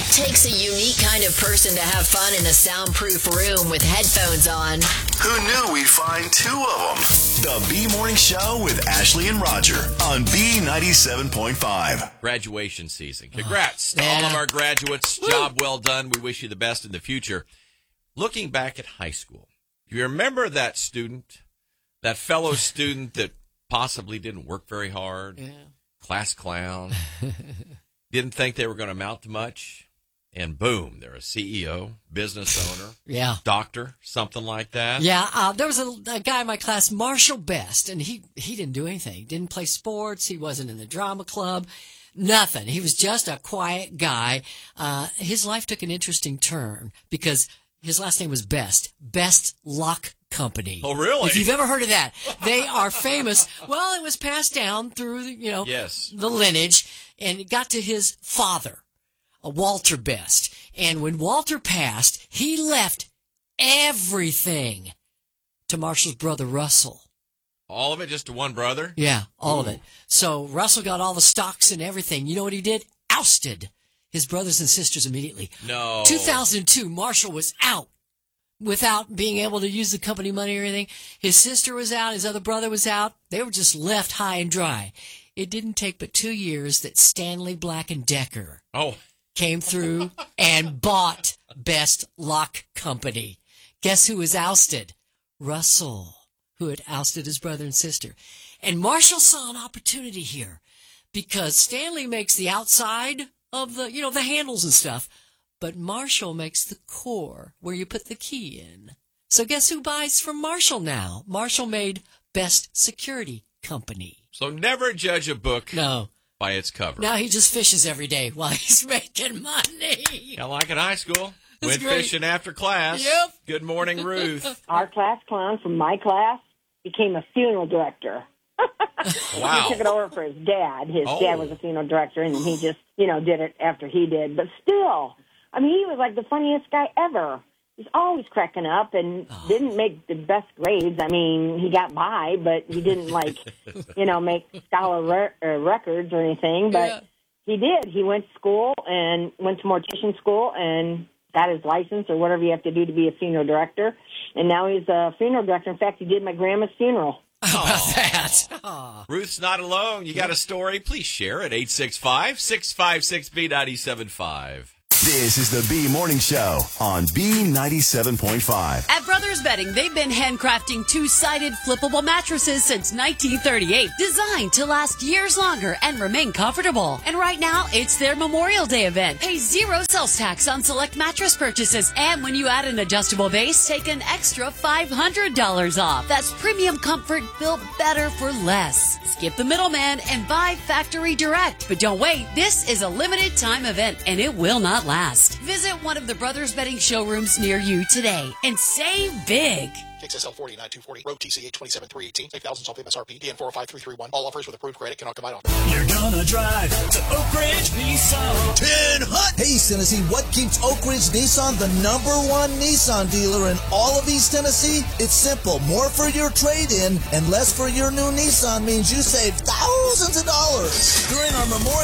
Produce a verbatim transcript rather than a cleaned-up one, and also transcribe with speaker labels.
Speaker 1: It takes a unique kind of person to have fun in a soundproof room with headphones on.
Speaker 2: Who knew we'd find two of them? The B Morning Show with Ashley and Roger on B ninety-seven point five.
Speaker 3: Graduation season. Congrats to
Speaker 4: Yeah.
Speaker 3: all of our graduates. Job well done. We wish you the best in the future. Looking back at high school, do you remember that student, that fellow student that possibly didn't work very hard?
Speaker 4: Yeah.
Speaker 3: Class clown. Didn't think they were going to amount to much. And boom, they're a C E O, business owner,
Speaker 4: Yeah.
Speaker 3: doctor, something like that.
Speaker 4: Yeah, uh, there was a, a guy in my class, Marshall Best, and he, he didn't do anything. Didn't play sports. He wasn't in the drama club. Nothing. He was just a quiet guy. Uh, his life took an interesting turn because his last name was Best. Best Lock Company.
Speaker 3: Oh, really?
Speaker 4: If you've ever heard of that, they are famous. Well, it was passed down through, you know,
Speaker 3: Yes.
Speaker 4: the lineage, and it got to his father, uh, Walter Best. And when Walter passed, he left everything to Marshall's brother, Russell.
Speaker 3: All of it just to one brother?
Speaker 4: Yeah, all
Speaker 3: Ooh.
Speaker 4: of it. So Russell got all the stocks and everything. You know what he did? Ousted his brothers and sisters immediately.
Speaker 3: No.
Speaker 4: two thousand two, Marshall was out without being able to use the company money or anything. His sister was out. His other brother was out. They were just left high and dry. It didn't take but two years that Stanley Black and Decker
Speaker 3: Oh.
Speaker 4: came through and bought Best Lock Company. Guess who was ousted? Russell, who had ousted his brother and sister. And Marshall saw an opportunity here because Stanley makes the outside of the, you know, the handles and stuff, but Marshall makes the core where you put the key in. So guess who buys from Marshall now? Marshall made Best Security Company.
Speaker 3: So never judge a book
Speaker 4: No.
Speaker 3: by its cover.
Speaker 4: Now he just fishes every day while he's making money.
Speaker 3: Yeah, like in high school.
Speaker 4: That's
Speaker 3: Went
Speaker 4: great.
Speaker 3: fishing after class.
Speaker 4: Yep.
Speaker 3: Good morning, Ruth.
Speaker 5: Our class clown from my class became a funeral director.
Speaker 3: Wow.
Speaker 5: He took it over for his dad. His
Speaker 3: Oh.
Speaker 5: dad was a funeral director, and he just, you know, did it after he did. But still, I mean, he was like the funniest guy ever. He's always cracking up and
Speaker 4: Oh.
Speaker 5: didn't make the best grades. I mean, he got by, but he didn't, like, you know, make scholar re- uh, records or anything. But
Speaker 4: Yeah.
Speaker 5: he did. He went to school and went to mortician school and got his license or whatever you have to do to be a funeral director. And now he's a funeral director. In fact, he did my grandma's funeral.
Speaker 4: How about that? Aw.
Speaker 3: Ruth's not alone. You got a story? Please share it. eight six five, six five six, B nine seven five.
Speaker 2: This is the B Morning Show on B ninety-seven point five.
Speaker 6: At Brothers Bedding, they've been handcrafting two-sided flippable mattresses since nineteen thirty-eight, designed to last years longer and remain comfortable. And right now, it's their Memorial Day event. Pay zero sales tax on select mattress purchases, and when you add an adjustable base, take an extra five hundred dollars off. That's premium comfort built better for less. Skip the middleman and buy factory direct. But don't wait, this is a limited time event, and it will not last. Visit one of the Brothers Bedding showrooms near you today and save big.
Speaker 7: K X S L forty nine two forty, road T C eight twenty-seven three eighteen, eight thousand off M S R P, D N four oh five three three one. All offers with approved credit cannot combine on.
Speaker 8: You're gonna drive to Oak Ridge Nissan.
Speaker 9: ten hot. Hey, East Tennessee, what keeps Oak Ridge Nissan the number one Nissan dealer in all of East Tennessee? It's simple. More for your trade-in and less for your new Nissan means you save thousands of dollars. During our Memorial